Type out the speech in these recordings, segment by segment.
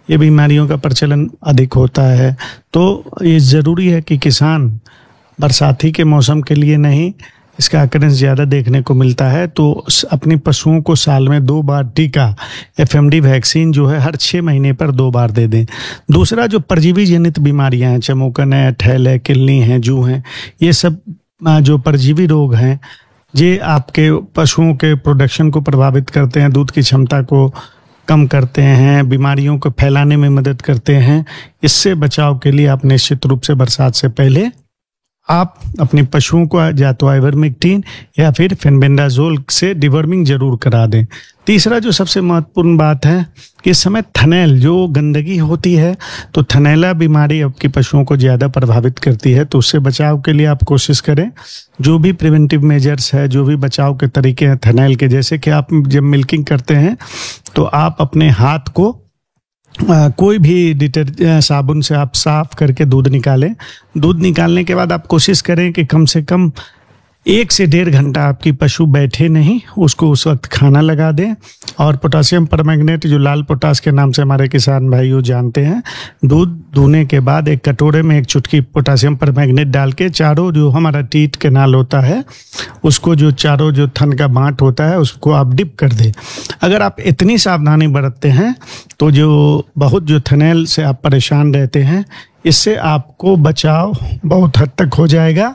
ये बीमारियों का प्रचलन अधिक होता है। तो ये ज़रूरी है कि किसान बरसाती के मौसम के लिए नहीं, इसका अकरेंस ज़्यादा देखने को मिलता है, तो अपनी पशुओं को साल में 2 बार टीका FMD वैक्सीन जो है हर 6 महीने पर 2 बार दे दें। दूसरा, जो परजीवी जनित बीमारियां हैं, चमोकन है, ठैल है, किलनी है, जू हैं, ये सब जो परजीवी रोग हैं, ये आपके पशुओं के प्रोडक्शन को प्रभावित करते हैं, दूध की क्षमता को कम करते हैं, बीमारियों को फैलाने में मदद करते हैं। इससे बचाव के लिए आप निश्चित रूप से बरसात से पहले आप अपने पशुओं को या तो आइवरमेक्टिन या फिर फेनबेंडाजोल से डिवर्मिंग जरूर करा दें। तीसरा, जो सबसे महत्वपूर्ण बात है कि इस समय थनैल जो गंदगी होती है, तो थनैला बीमारी आपके पशुओं को ज़्यादा प्रभावित करती है। तो उससे बचाव के लिए आप कोशिश करें, जो भी प्रिवेंटिव मेजर्स है, जो भी बचाव के तरीके हैं थनैल के, जैसे कि आप जब मिल्किंग करते हैं तो आप अपने हाथ को कोई भी साबुन से आप साफ करके दूध निकालें। दूध निकालने के बाद आप कोशिश करें कि कम से कम 1 से 1.5 घंटा आपकी पशु बैठे नहीं, उसको उस वक्त खाना लगा दें। और पोटासियम परमैंगनेट, जो लाल पोटास के नाम से हमारे किसान भाइयों जानते हैं, दूध दूहने के बाद एक कटोरे में 1 चुटकी पोटासियम परमैंगनेट डाल के चारों जो हमारा टीट कैनाल होता है, उसको जो चारों जो थन का बांट होता है, उसको आप डिप कर दें। अगर आप इतनी सावधानी बरतते हैं तो जो थनैल से आप परेशान रहते हैं, इससे आपको बचाव बहुत हद तक हो जाएगा।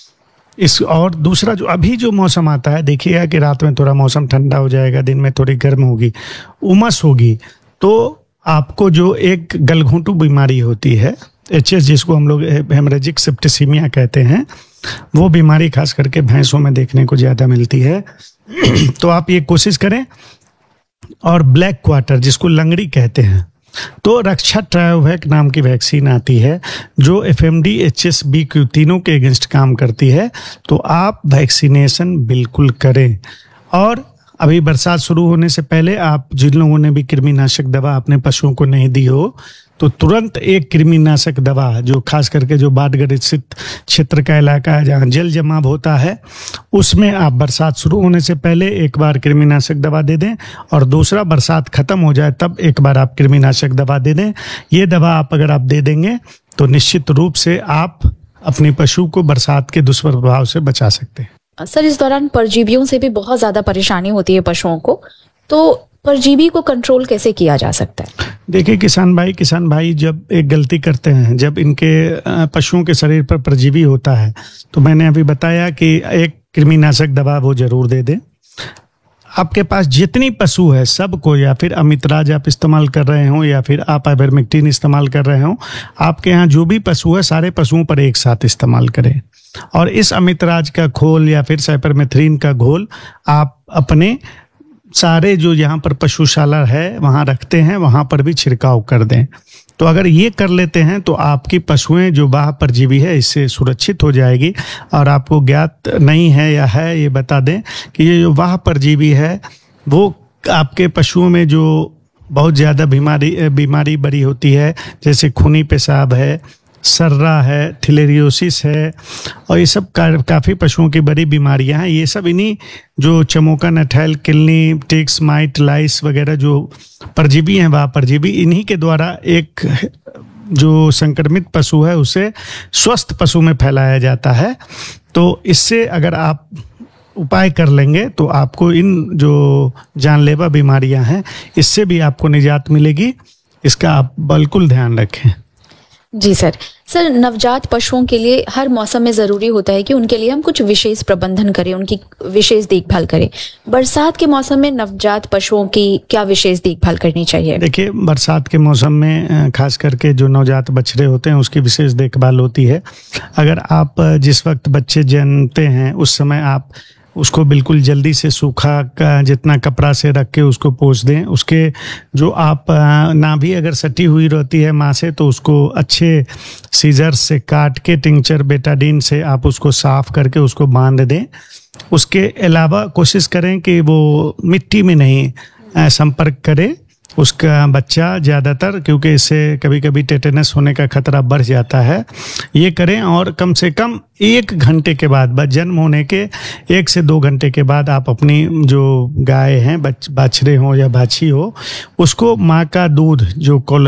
और दूसरा, जो अभी जो मौसम आता है, देखिएगा कि रात में थोड़ा मौसम ठंडा हो जाएगा, दिन में थोड़ी गर्म होगी, उमस होगी, तो आपको जो एक गलघोंटू बीमारी होती है, HS, जिसको हम लोग हेमरेजिक सेप्टिसीमिया कहते हैं, वो बीमारी खास करके भैंसों में देखने को ज़्यादा मिलती है। तो आप ये कोशिश करें। और ब्लैक क्वार्टर, जिसको लंगड़ी कहते हैं, तो रक्षा ट्रायोवैक नाम की वैक्सीन आती है जो FMD, HS, BQ तीनों के अगेंस्ट काम करती है। तो आप वैक्सीनेशन बिल्कुल करें। और अभी बरसात शुरू होने से पहले आप जिन लोगों ने भी कृमिनाशक दवा अपने पशुओं को नहीं दी हो, तो तुरंत एक कृमिनाशक दवा, जो खास करके जो बाढ़ ग्रसित क्षेत्र का इलाका है जहाँ जल जमाव होता है, उसमें आप बरसात शुरू होने से पहले एक बार कृमिनाशक दवा दे दें, और दूसरा, बरसात खत्म हो जाए तब एक बार आप कृमिनाशक दवा दे दें। ये दवा आप अगर आप दे देंगे तो निश्चित रूप से आप अपने पशु को बरसात के दुष्प्रभाव से बचा सकते हैं। सर, इस दौरान परजीवियों से भी बहुत ज्यादा परेशानी होती है पशुओं को, तो परजीवी को कंट्रोल कैसे किया जा सकता है? देखिए किसान भाई जब एक गलती करते हैं, जब इनके पशुओं के शरीर पर परजीवी होता है, तो मैंने अभी बताया कि एक कृमिनाशक दवा वो जरूर दे दें। आपके पास जितनी पशु है सबको, या फिर अमितराज आप इस्तेमाल कर रहे हो या फिर आप आइवरमेक्टिन इस्तेमाल कर रहे हो, आपके यहाँ जो भी पशु है सारे पशुओं पर एक साथ इस्तेमाल करें। और इस अमितराज का घोल या फिर साइपरमेथ्रिन का घोल आप अपने सारे जो यहाँ पर पशुशाला है वहाँ रखते हैं, वहाँ पर भी छिड़काव कर दें। तो अगर ये कर लेते हैं तो आपकी पशुएं जो बाह्य परजीवी है इससे सुरक्षित हो जाएगी। और आपको ज्ञात नहीं है या है, ये बता दें कि ये जो बाह्य परजीवी है वो आपके पशुओं में जो बहुत ज़्यादा बीमारी बड़ी होती है, जैसे खूनी पेशाब है, सर्रा है, थिलेरियोसिस है, और ये सब काफ़ी पशुओं की बड़ी बीमारियां हैं। ये सब इन्हीं जो चमोकन, अठैल, किलनी, टिक्स, माइट, लाइस वगैरह जो परजीवी हैं, वह परजीवी इन्हीं के द्वारा एक जो संक्रमित पशु है उसे स्वस्थ पशु में फैलाया जाता है। तो इससे अगर आप उपाय कर लेंगे तो आपको इन जो जानलेवा बीमारियां हैं इससे भी आपको निजात मिलेगी। इसका आप बिल्कुल ध्यान रखें। जी सर, नवजात पशुओं के लिए हर मौसम में ज़रूरी होता है कि उनके लिए हम कुछ विशेष प्रबंधन करें, उनकी विशेष देखभाल करें। बरसात के मौसम में नवजात पशुओं की क्या विशेष देखभाल करनी चाहिए? देखिए, बरसात के मौसम में खास करके जो नवजात बछड़े होते हैं उसकी विशेष देखभाल होती है। अगर आप जिस वक्त बच्चे जन्मते हैं उस समय आप उसको बिल्कुल जल्दी से सूखा का जितना कपड़ा से रख के उसको पोंछ दें। उसके जो आप नाभि अगर सटी हुई रहती है माँ से, तो उसको अच्छे सीजर से काट के टिंचर बेटाडीन से आप उसको साफ करके उसको बांध दें। उसके अलावा कोशिश करें कि वो मिट्टी में नहीं संपर्क करे उसका बच्चा ज़्यादातर, क्योंकि इससे कभी कभी टेटेनस होने का खतरा बढ़ जाता है। ये करें, और कम से कम 1 घंटे के बाद, जन्म होने के 1 से 2 घंटे के बाद आप अपनी जो गाय हैं, बछड़े हो या बाछी हो, उसको माँ का दूध जो